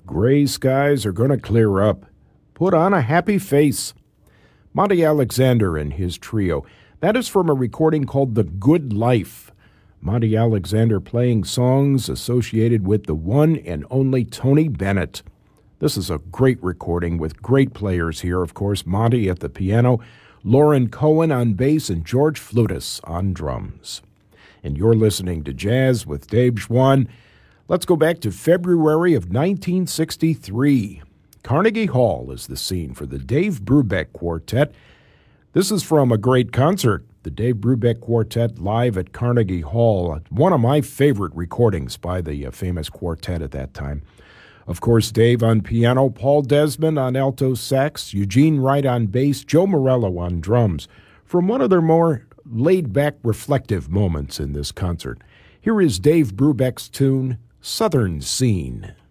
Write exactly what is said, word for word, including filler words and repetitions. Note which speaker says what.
Speaker 1: Gray skies are going to clear up. Put on a happy face. Monty Alexander and his trio. That is from a recording called The Good Life. Monty Alexander playing songs associated with the one and only Tony Bennett. This is a great recording with great players here, of course. Monty at the piano, Lauren Cohen on bass, and George Flutis on drums. And you're listening to Jazz with Dave Schwann. Let's go back to February of nineteen sixty-three. Carnegie Hall is the scene for the Dave Brubeck Quartet. This is from a great concert, the Dave Brubeck Quartet live at Carnegie Hall, one of my favorite recordings by the uh, famous quartet at that time. Of course, Dave on piano, Paul Desmond on alto sax, Eugene Wright on bass, Joe Morello on drums, from one of their more laid-back, reflective moments in this concert. Here is Dave Brubeck's tune, Southern Scene.